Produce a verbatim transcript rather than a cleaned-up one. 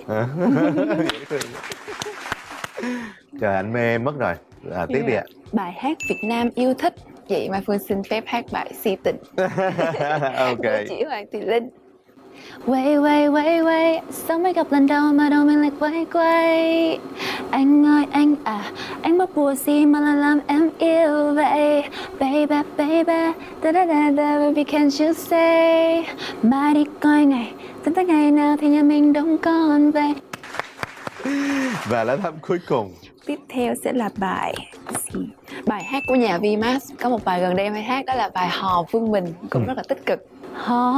Hả? Dễ thương. Trời, anh mê em mất rồi. À, tiếp đi ạ. Bài hát Việt Nam yêu thích. Vậy Mai Phương xin phép hát bài Si Tình Ok. của chị Hoàng Thị Linh. Quay quay quay quay, sao mới gặp lần đầu mà đầu mình lại quay quay. Anh ơi anh à, anh bắt buộc gì mà lại làm em yêu vậy. Baby baby, da da da da, baby can't you say. Mai đi coi ngày, tính tới ngày nào thì nhà mình đông con về. Và lá thăm cuối cùng. Tiếp theo sẽ là bài gì? Bài hát của nhà Vi Max. Có một bài gần đây em hay hát, đó là bài Hò Vương Mình, cũng rất là tích cực. Hò